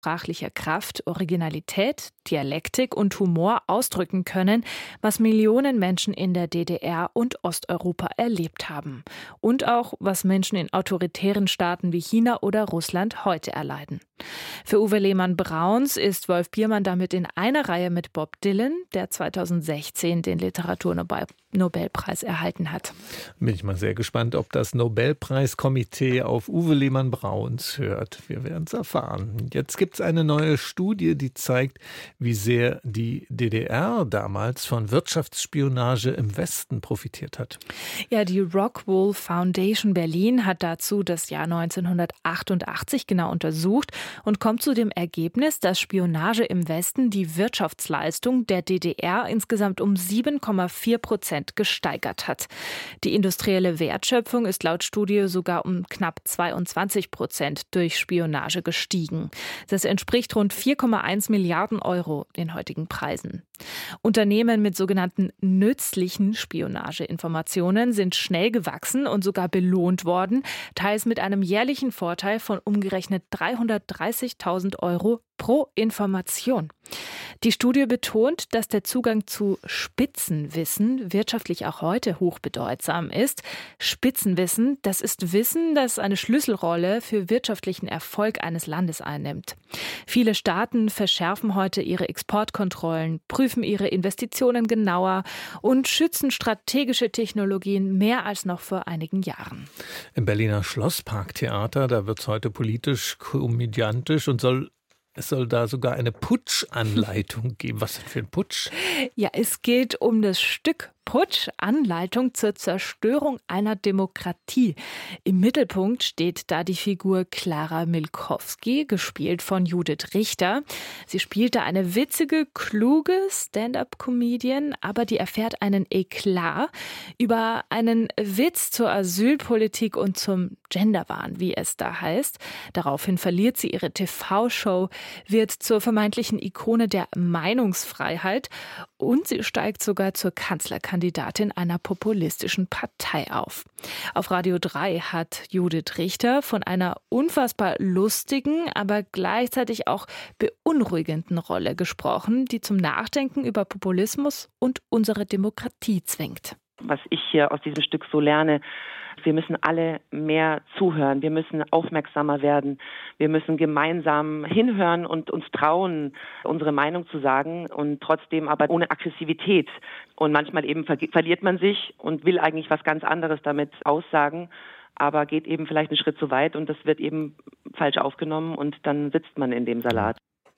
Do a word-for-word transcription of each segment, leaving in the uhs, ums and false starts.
sprachlicher Kraft, Originalität, Dialektik und Humor ausdrücken können, was Millionen Menschen in der D D R und Osteuropa erlebt haben. Und auch, was Menschen in autoritären Staaten wie China oder Russland heute erleiden. Für Uwe Lehmann-Brauns ist Wolf Biermann damit in einer Reihe mit Bob Dylan, der zweitausendsechzehn den Literaturnobelpreis erhalten hat. Bin ich mal sehr gespannt, ob das Nobelpreiskomitee auf Uwe Lehmann-Brauns hört. Wir werden es erfahren. Jetzt gibt es eine neue Studie, die zeigt, wie sehr die D D R damals von Wirtschaftsspionage im Westen profitiert hat. Ja, die Rockwool Foundation Berlin hat dazu das Jahr neunzehnhundertachtundachtzig genau untersucht und kommt zu dem Ergebnis, dass Spionage im Westen die Wirtschaftsleistung der D D R insgesamt um sieben Komma vier Prozent gesteigert hat. Die industrielle Wertschöpfung ist laut Studie sogar um knapp zweiundzwanzig Prozent durch Spionage gestiegen. Das entspricht rund vier Komma eins Milliarden Euro in heutigen Preisen. Unternehmen mit sogenannten nützlichen Spionageinformationen sind schnell gewachsen und sogar belohnt worden, teils mit einem jährlichen Vorteil von umgerechnet dreihundertdreißigtausend Euro pro Information. Die Studie betont, dass der Zugang zu Spitzenwissen wirtschaftlich auch heute hochbedeutsam ist. Spitzenwissen, das ist Wissen, das eine Schlüsselrolle für wirtschaftlichen Erfolg eines Landes einnimmt. Viele Staaten verschärfen heute ihre Exportkontrollen, prüfen ihre Investitionen genauer und schützen strategische Technologien mehr als noch vor einigen Jahren. Im Berliner Schlossparktheater, da wird es heute politisch, komödiantisch und soll Es soll da sogar eine Putschanleitung geben. Was denn für ein Putsch? Ja, es geht um das Stück Putsch, Anleitung zur Zerstörung einer Demokratie. Im Mittelpunkt steht da die Figur Clara Milkowski, gespielt von Judith Richter. Sie spielte eine witzige, kluge Stand-up-Comedian, aber die erfährt einen Eklat über einen Witz zur Asylpolitik und zum Genderwahn, wie es da heißt. Daraufhin verliert sie ihre T V-Show, wird zur vermeintlichen Ikone der Meinungsfreiheit und sie steigt sogar zur Kanzlerkandidatin einer populistischen Partei auf. Auf Radio drei hat Judith Richter von einer unfassbar lustigen, aber gleichzeitig auch beunruhigenden Rolle gesprochen, die zum Nachdenken über Populismus und unsere Demokratie zwingt. Was ich hier aus diesem Stück so lerne, wir müssen alle mehr zuhören, wir müssen aufmerksamer werden, wir müssen gemeinsam hinhören und uns trauen, unsere Meinung zu sagen und trotzdem aber ohne Aggressivität. Und manchmal eben ver- verliert man sich und will eigentlich was ganz anderes damit aussagen, aber geht eben vielleicht einen Schritt zu weit und das wird eben falsch aufgenommen und dann sitzt man in dem Salat.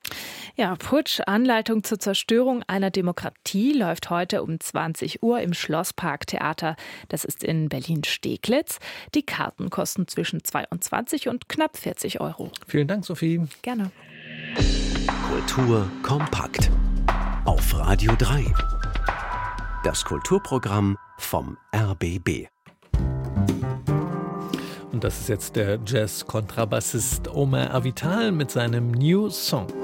Ja, Putsch, Anleitung zur Zerstörung einer Demokratie, läuft heute um zwanzig Uhr im Schlossparktheater. Das ist in Berlin-Steglitz. Die Karten kosten zwischen zweiundzwanzig und knapp vierzig Euro. Vielen Dank, Sophie. Gerne. Kultur kompakt auf Radio drei. Das Kulturprogramm vom R B B. Und das ist jetzt der Jazz-Kontrabassist Omer Avital mit seinem New Song.